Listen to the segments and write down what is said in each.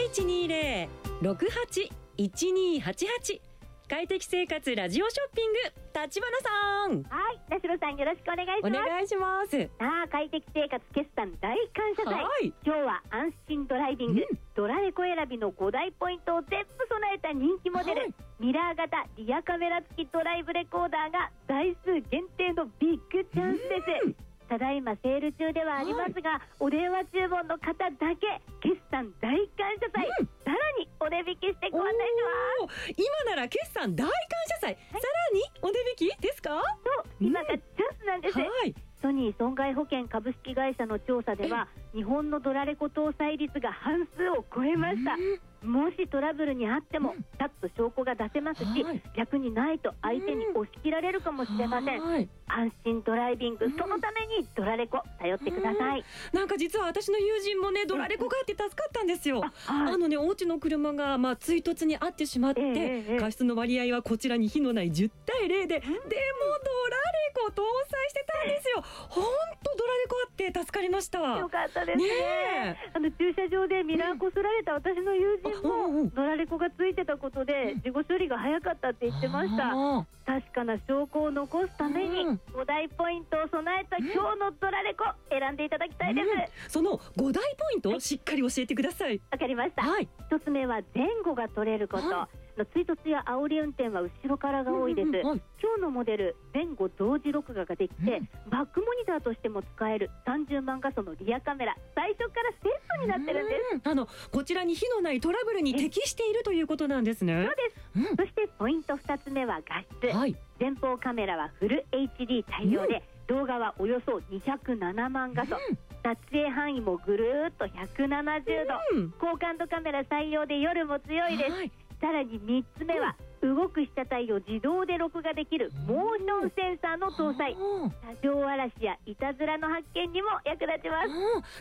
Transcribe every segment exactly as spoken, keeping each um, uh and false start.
いちにゼロ ろくはち いちにはちはち。快適生活ラジオショッピング、立花さん。 はい、田代さんよろしくお願いします。 お願いします。 さあ、快適生活決算大感謝祭、はい、今日は安心ドライビング、うん、ドラレコ選びのご大ポイントを全部備えた人気モデル、はい、ミラー型リアカメラ付きドライブレコーダーが台数限定のビッグチャンスです。うん、ただいまセール中ではありますが、はい、お電話注文の方だけ決算大感謝祭、うん、さらにお値引きしてご案内します。 今なら決算大感謝祭、はい、さらにお値引きですか？ そう、今がチャンスなんです。うん、はい、ソニー損害保険株式会社の調査では日本のドラレコ搭載率が半数を超えました。もしトラブルにあってもちゃっと証拠が出せますし、はい、逆にないと相手に押し切られるかもしれません。はい、安心ドライビング、そのためにドラレコ頼ってください。 なんか実は私の友人もねドラレコがあって助かったんですよ。あ、はい、あのねお家の車がまあ追突にあってしまって、えーえー、過失の割合はこちらに非のないじゅうたいゼロで、うん、でもドラレコ搭載してたんですよ。本当ドラレコあって助かりました。 よかったです ね, ねあの駐車場でミラーこすられた私の友人もドラレコがついてたことで事後処理が早かったって言ってました。確かな証拠を残すためにご大ポイントを備えた今日のドラレコ選んでいただきたいです。 うん、そのご大ポイントをしっかり教えてください。 わかりました。はい、ひとつめは前後が取れること、はい、追突や煽り運転は後ろからが多いです。うんうんうん、今日のモデル前後同時録画ができて、うん、バックモニターとしても使えるさんじゅうまん画素のリアカメラ、最初からセットになってるんです。 あのこちらに火のないトラブルに適しているということなんですね。 そうです。うん、そしてポイントふたつめは画質。はい、前方カメラはフル エイチディー 対応で、うん、動画はおよそにひゃくななまん画素、うん、撮影範囲もぐるーっとひゃくななじゅうど、うん、高感度カメラ採用で夜も強いです。はい、さらにみっつめは、うん、動く被写体を自動で録画できるモーションセンサーの搭載、車上荒らしやいたずらの発見にも役立ちます。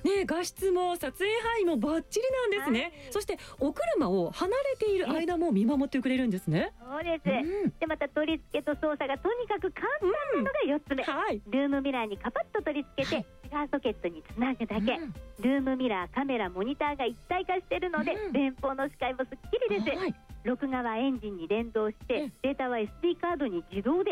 ね、画質も撮影範囲もバッチリなんですね。はい、そしてお車を離れている間も見守ってくれるんですね。 そうです。うん、でまた取り付けと操作がとにかく簡単なのがよっつめ。うん、はい、ルームミラーにカパッと取り付けて、はい、シガーソケットにつなぐだけ。うん、ルームミラー、カメラ、モニターが一体化しているので、うん、前方の視界もすっきりです。はい、録画はエンジンに連動して、データは エスディー カードに自動で